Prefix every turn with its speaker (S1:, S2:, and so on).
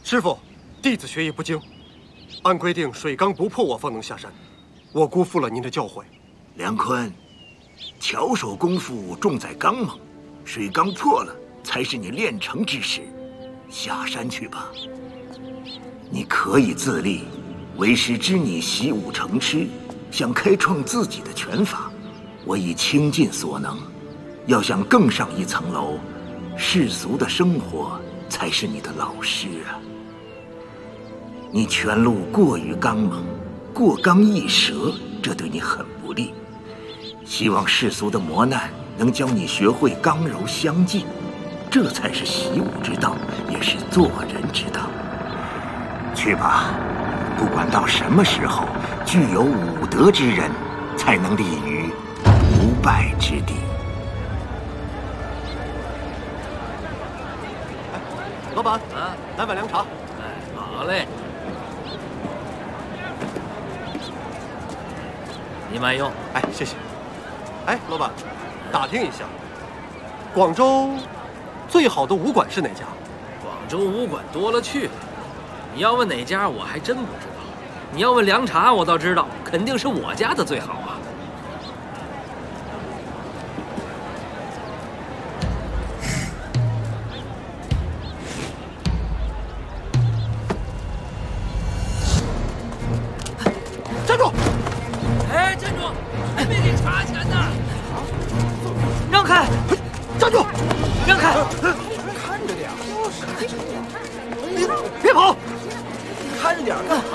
S1: 师傅，弟子学艺不精，按规定水缸不破我方能下山，我辜负了您的教诲。
S2: 梁坤，巧手功夫重在刚猛，水缸破了才是你练成之时。下山去吧。你可以自立，为师知你习武成痴，想开创自己的拳法，我已倾尽所能。要想更上一层楼，世俗的生活才是你的老师啊。你拳路过于刚猛，过刚易折，这对你很不利。希望世俗的磨难能教你学会刚柔相济，这才是习武之道，也是做人之道。去吧，不管到什么时候，具有武德之人才能立于不败之地。
S1: 老板，来碗凉茶。
S3: 好嘞，你慢用。
S1: 谢谢。老板，打听一下，广州最好的武馆是哪家？
S3: 广州武馆多了去了，你要问哪家我还真不知道。你要问凉茶，我倒知道，肯定是我家的最好啊。
S1: 站住！
S3: 哎，站住！还没给茶钱呢！让开！
S1: 站住！
S3: 让开！
S4: 看着点，
S1: 别跑！
S4: 看着点干嘛？